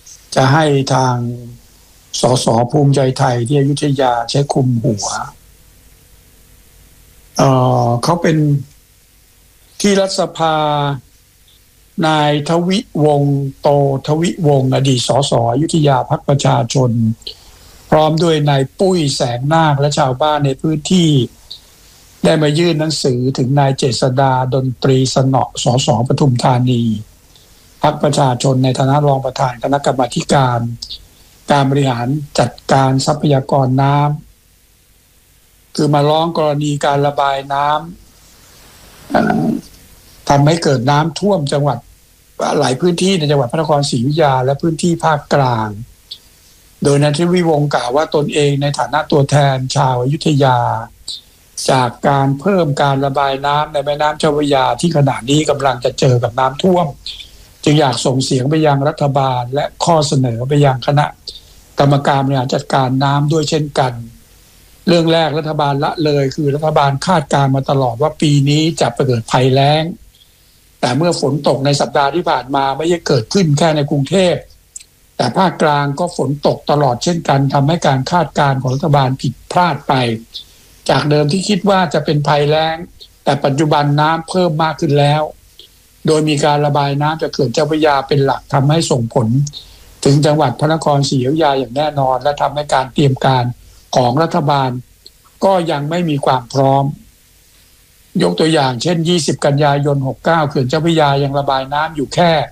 จะให้ทางสสภูมิใจไทยที่อยุธยาใช้คุมหัวเขาเป็นที่รัฐสภานายทวิวงศ์โตทวิวงศ์อดีตสสอยุธยาพรรคประชาชนพร้อมด้วยนายปุ้ยแสงนาคและชาวบ้านในพื้นที่ได้มายื่นหนังสือถึงนายเจษฎาดนตรีสนอสสปทุมธานีพรรคประชาชนในฐานะรองประธานคณะกรรมาธิการการบริหารจัดการทรัพยากรน้ำคือมาร้องกรณีการระบายน้ำทำให้เกิดน้ำท่วมจังหวัดหลายพื้นที่ในจังหวัดพระนครศรีอยุธยาและพื้นที่ภาคกลางโดยนายทวิวงศ์กล่าวว่าตนเองในฐานะตัวแทนชาวอยุธยาจากการเพิ่มการระบายน้ำในแม่น้ำเจ้าพระยาที่ขณะนี้กำลังจะเจอกับน้ำท่วมจึงอยากส่งเสียงไปยังรัฐบาลและข้อเสนอไปยังคณะกรรมการบริหารจัดการน้ำด้วยเช่นกันเรื่องแรกรัฐบาลละเลยคือรัฐบาลคาดการณ์มาตลอดว่าปีนี้จะเกิดภัยแล้งแต่เมื่อฝนตกในสัปดาห์ที่ผ่านมาไม่ได้เกิดขึ้นแค่ในกรุงเทพแต่ภาคกลางก็ฝนตกตลอดเช่นกันทำให้การคาดการณ์ของรัฐบาลผิดพลาดไปจากเดิมที่คิดว่าจะเป็นภัยแล้งแต่ปัจจุบันน้ำเพิ่มมากขึ้นแล้วโดยมีการระบายน้ำจากเขื่อนเจ้าพระยาเป็นหลักทำให้ส่งผลถึงจังหวัดพระนครศรีอยุธยาอย่างแน่นอนและทำให้การเตรียมการของรัฐบาลก็ยังไม่มีความพร้อมยกตัวอย่างเช่น20กันยายน69เขื่อนเจ้าพระยายังระบายน้ำอยู่แค่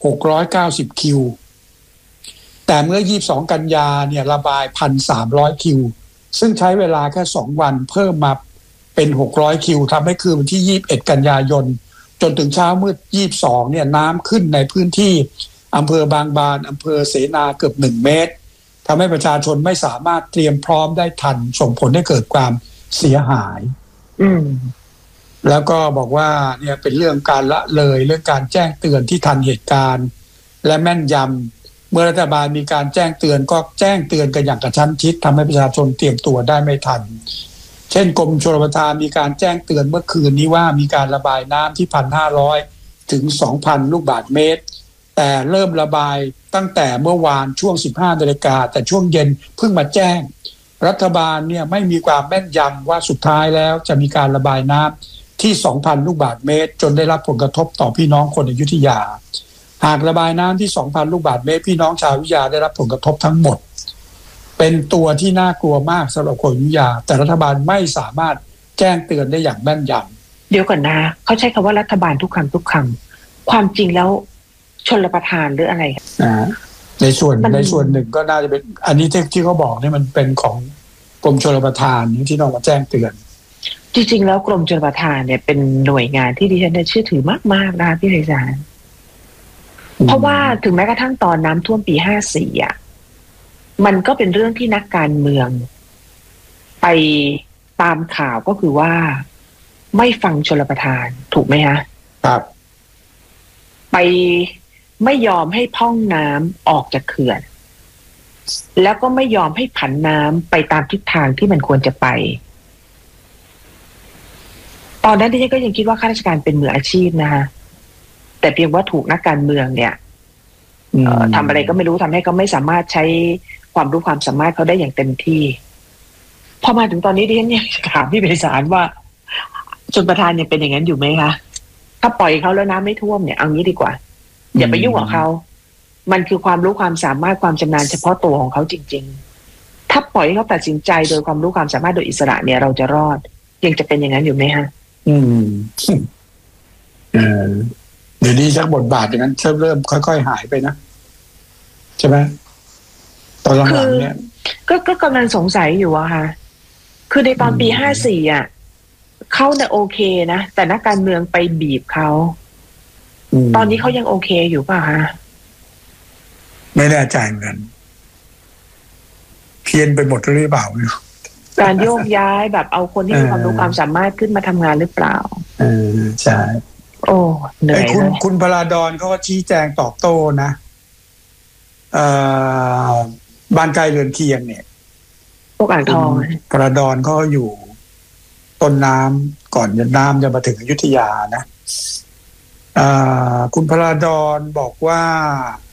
690คิวแต่เมื่อ22กันยาเนี่ยระบาย 1,300 คิวซึ่งใช้เวลาแค่2วันเพิ่มมาเป็น600คิวทำให้คืนวันที่21กันยายนจนถึงเช้ามืด22เนี่ยน้ำขึ้นในพื้นที่อำเภอบางบานอำเภอเสนาเกือบ1เมตรทำให้ประชาชนไม่สามารถเตรียมพร้อมได้ทันส่งผลให้เกิดความเสียหายแล้วก็บอกว่าเนี่ยเป็นเรื่องการละเลยเรื่องการแจ้งเตือนที่ทันเหตุการณ์และแม่นยำเมื่อรัฐบาลมีการแจ้งเตือนก็แจ้งเตือนกันอย่างกระชั้นชิดทำให้ประชาชนเตรียมตัวได้ไม่ทันเช่นกรมชลประทานมีการแจ้งเตือนเมื่อคืนนี้ว่ามีการระบายน้ำที่ 1,500 ถึง 2,000 ลูกบาศก์เมตรแต่เริ่มระบายตั้งแต่เมื่อวานช่วง 15 นาฬิกาแต่ช่วงเย็นเพิ่งมาแจ้งรัฐบาลเนี่ยไม่มีความแม่นยำว่าสุดท้ายแล้วจะมีการระบายน้ำที่ 2,000 ลูกบาศก์เมตรจนได้รับผลกระทบต่อพี่น้องคนอยุธยาหากระบายน้ำที่ 2,000 ลูกบาศก์เมตรพี่น้องชาวอยุธยาได้รับผลกระทบทั้งหมดเป็นตัวที่น่ากลัวมากสำหรับคนอยุธยาแต่รัฐบาลไม่สามารถแจ้งเตือนได้อย่างแม่นยำเดี๋ยวก่อนนะเขาใช้คำว่ารัฐบาลทุกคำความจริงแล้วชลประทานหรืออะไรในส่วนหนึ่งก็น่าจะเป็นอันนี้ที่เขาบอกนี่มันเป็นของกรมชลประทานที่ต้องมาแจ้งเตือนจริงๆแล้วกรมชลประทานเนี่ยเป็นหน่วยงานที่ดิฉันเชื่อถือมากๆนะคะพี่ไพศาลเพราะว่าถึงแม้กระทั่งตอนน้ำท่วมปี54อ่ะมันก็เป็นเรื่องที่นักการเมืองไปตามข่าวก็คือว่าไม่ฟังชลประทานถูกไหมฮะครับไปไม่ยอมให้พ่องน้ำออกจากเขื่อนแล้วก็ไม่ยอมให้ผันน้ำไปตามทิศทางที่มันควรจะไปตอนนั้นดิฉันก็ยังคิดว่าข้าราชการเป็นมืออาชีพนะคะแต่เพียงว่าถูกนักการเมืองเนี่ยทำอะไรก็ไม่รู้ทำให้เขาไม่สามารถใช้ความรู้ความสามารถเขาได้อย่างเต็มที่พอมาถึงตอนนี้ดิฉันอยากถามพี่ไพศาลว่าชลประทานยังเป็นอย่างนั้นอยู่ไหมคะถ้าปล่อยเขาแล้วน้ำไม่ท่วมเนี่ยเอางี้ดีกว่าอย่าไปยุ่งกับเขามันคือความรู้ความสามารถความชำนาญเฉพาะตัวของเขาจริงๆถ้าปล่อยให้เขาตัดสินใจโดยความรู้ความสามารถโดยอิสระเนี่ยเราจะรอดยังจะเป็นอย่างนั้นอยู่ไหมฮะเดี๋ยวนี้ชักบทบาทอย่างนั้นเริ่มค่อยๆหายไปนะใช่ไหมตอนหลังๆเนี่ยก็กำลังสงสัยอยู่อะค่ะคือในตอนปี54อ่ะเขาเนี่ยโอเคนะแต่นักการเมืองไปบีบเขาตอนนี้เขายังโอเคอยู่ป่ะฮะไม่แน่ใจเหมือนกันเพี้ยนไปหมดหรือเปล่าการโยกย้ายแบบเอาคนที่มีความรู้ความสามารถขึ้นมาทำงานหรือเปล่าใช่โอ้เหนื่อยเลยคุณพลาดอนเขาก็ชี้แจงตอบโต้นะบ้านใกล้เรือนเคียงเนี่ยพวกอ่างทองพลาดอนเขาอยู่ต้นน้ำก่อนน้ำจะมาถึงอยุธยานะคุณพลาดอนบอกว่า